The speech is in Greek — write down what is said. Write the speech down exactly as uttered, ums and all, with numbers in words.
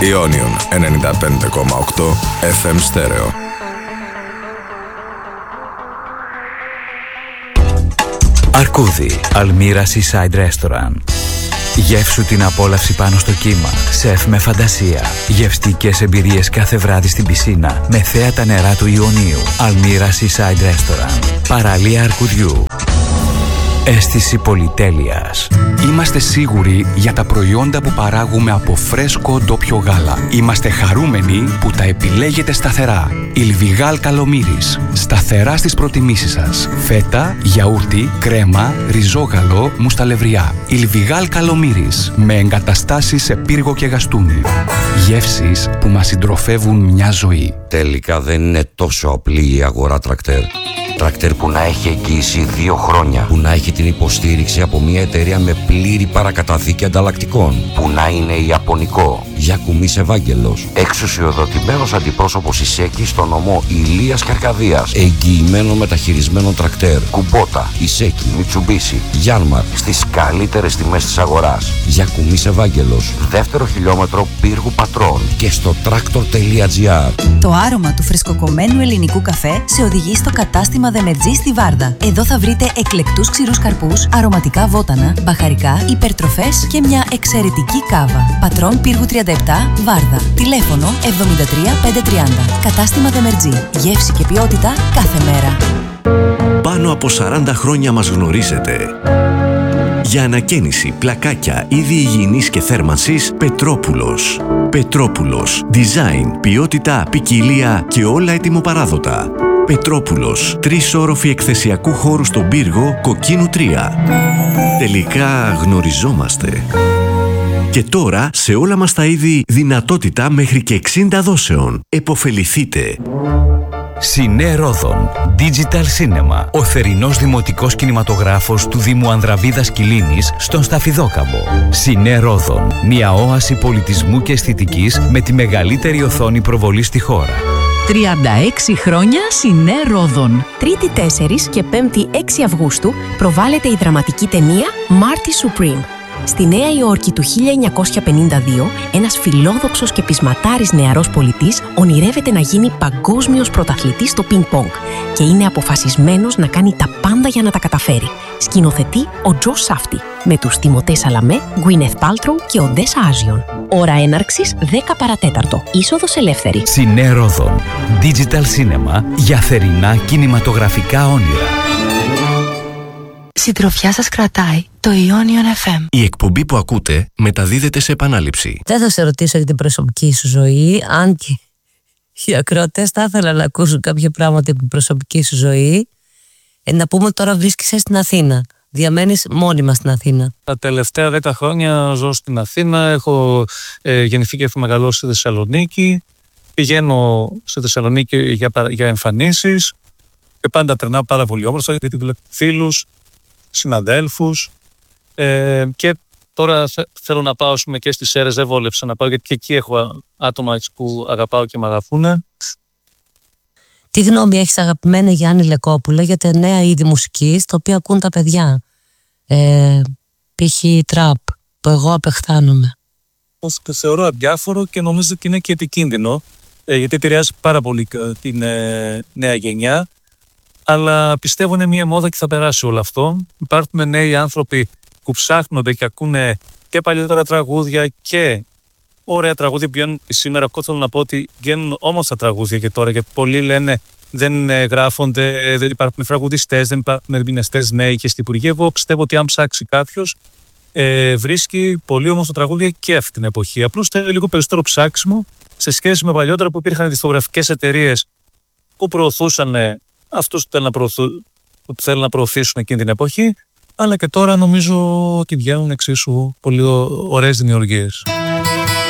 Ionion ενενήντα πέντε κόμμα οκτώ εφ εμ στέρεο. Αρκούδι, Αλμύρα Seaside Restaurant. Γεύσου την απόλαυση πάνω στο κύμα, σεφ με φαντασία. Γευστικές εμπειρίες κάθε βράδυ στην πισίνα, με θέα τα νερά του Ιωνίου. Αλμύρα Seaside Restaurant. Παραλία Αρκουδιού. Αίσθηση πολυτέλειας. Είμαστε σίγουροι για τα προϊόντα που παράγουμε από φρέσκο ντόπιο γάλα. Είμαστε χαρούμενοι που τα επιλέγετε σταθερά. Ιλβιγάλ Καλομύρης. Σταθερά στις προτιμήσεις σας. Φέτα, γιαούρτι, κρέμα, ριζόγαλο, μουσταλευριά. Ιλβιγάλ Καλομύρης. Με εγκαταστάσεις σε πύργο και γαστούνι. Γεύσεις που μας συντροφεύουν μια ζωή. Τελικά δεν είναι τόσο απλή η αγορά τρακτέρ. Τρακτέρ που να έχει εγγύηση δύο χρόνια, που να έχει την υποστήριξη από μια εταιρεία με πλήρη παρακαταθήκη ανταλλακτικών, που να είναι ιαπωνικό. Γιακουμής Ευάγγελος, εξουσιοδοτημένος αντιπρόσωπος Ισέκη στο νομό Ηλίας και Αρκαδίας, εγγυημένο μεταχειρισμένο τρακτέρ. Κουμπότα, Ισέκη, Μιτσουμπίσι, Γιάνμαρ, στις καλύτερες τιμές της αγοράς. Γιακουμής Ευάγγελος, δεύτερο χιλιόμετρο Πύργου Πατρών και στο τρακτορ τελεία τζι άρ. Το άρωμα του φρεσκοκομμένου ελληνικού καφέ σε οδηγεί στο κατάστημα Δεμετζή στη Βάρδα. Εδώ θα βρείτε εκλεκτούς ξηρούς καρπούς, αρωματικά βότανα, μπαχαρικά, υπερτροφές και μια εξαιρετική κάβα. Πατρών Πύργου τριάντα επτά, Βάρδα. Τηλέφωνο εβδομήντα τρία πεντακόσια τριάντα. Κατάστημα Δεμετζή. Γεύση και ποιότητα κάθε μέρα. Πάνω από σαράντα χρόνια μας γνωρίζετε. Για ανακαίνιση, πλακάκια, είδη υγιεινής και θέρμανσης, Πετρόπουλος. Πετρόπουλος. Design, ποιότητα, ποικιλία και όλα ετοιμοπαράδοτα. Πετρόπουλος. Τρεις όροφοι εκθεσιακού χώρου στον Πύργο, Κοκκίνου τρία. Τελικά γνωριζόμαστε. Και τώρα σε όλα μας τα είδη δυνατότητα μέχρι και εξήντα δόσεων. Εποφεληθείτε. Σινέ Ρόδον, Digital Cinema, ο θερινός δημοτικός κινηματογράφος του Δήμου Ανδραβίδας Κιλίνης στον Σταφιδόκαμπο. Σινέ Ρόδον, μια όαση πολιτισμού και αισθητικής με τη μεγαλύτερη οθόνη προβολής στη χώρα. τριάντα έξι χρόνια Σινέ Ρόδον. Τρίτη τέσσερις και Πέμπτη έξι Αυγούστου προβάλλεται η δραματική ταινία Marty Supreme. Στη Νέα Υόρκη του χίλια εννιακόσια πενήντα δύο, ένας φιλόδοξος και πεισματάρης νεαρός πολιτής ονειρεύεται να γίνει παγκόσμιος πρωταθλητής στο πινκ-πονγκ και είναι αποφασισμένος να κάνει τα πάντα για να τα καταφέρει. Σκηνοθετεί ο Τζο Σάφτι, με τους Τιμωτέ Σαλαμέ, Γκουίνεθ Πάλτρου και Οντέσα Άζιον. Ώρα έναρξης δέκα παρατέταρτο. Είσοδος ελεύθερη. Σινέ Ρόδον, Digital Cinema για θερινά κινηματογραφικά όνειρα. Συντροφιά σας κρατάει το Ionion εφ εμ. Η εκπομπή που ακούτε μεταδίδεται σε επανάληψη. Δεν θα σε ρωτήσω για την προσωπική σου ζωή, αν και οι ακροατές θα ήθελα να ακούσουν κάποια πράγματα από την προσωπική σου ζωή. Ε, να πούμε τώρα βρίσκεσαι στην Αθήνα. Διαμένεις μόνιμα στην Αθήνα. Τα τελευταία δέκα χρόνια ζω στην Αθήνα. Έχω ε, γεννηθεί και έχω μεγαλώσει στη Θεσσαλονίκη. Πηγαίνω στη Θεσσαλονίκη για, για εμφανίσεις. Και πάντα περνάω πάρα πολύ όμορφα γιατί βλέπω φίλους, συναδέλφους. Ε, και τώρα θέλω να πάω πούμε, και στις Σέρρες. Δεν βόλεψα να πάω γιατί και εκεί έχω άτομα που αγαπάω και με αγαπούν. Τι γνώμη έχεις, αγαπημένη Γιάννη Λεκόπουλε, για τα νέα είδη μουσικής τα οποία ακούν τα παιδιά? Ε, π.χ. τραπ, που εγώ απεχθάνομαι. Το θεωρώ αδιάφορο και νομίζω ότι είναι και επικίνδυνο, ε, γιατί επηρεάζει πάρα πολύ την ε, νέα γενιά. Αλλά πιστεύω είναι μια μόδα και θα περάσει όλο αυτό. Υπάρχουν νέοι άνθρωποι που ψάχνονται και ακούνε και παλιότερα τραγούδια και ωραία τραγούδια που βγαίνουν σήμερα. Εγώ θέλω να πω ότι βγαίνουν όμορφα τραγούδια και τώρα, γιατί πολλοί λένε δεν γράφονται, δεν υπάρχουν τραγουδιστές, δεν υπάρχουν ερμηνευτές νέοι και στην Υπουργεία. Εγώ πιστεύω ότι αν ψάξει κάποιος, ε, βρίσκει πολύ όμορφα τραγούδια και αυτή την εποχή. Απλώς θέλει λίγο περισσότερο ψάξιμο σε σχέση με παλιότερα που υπήρχαν δισκογραφικές εταιρείες που προωθούσαν αυτούς που θέλουν να, προωθού, που θέλουν να προωθήσουν εκείνη την εποχή. Αλλά και τώρα νομίζω ότι βγαίνουν εξίσου πολύ ωραίες δημιουργίες.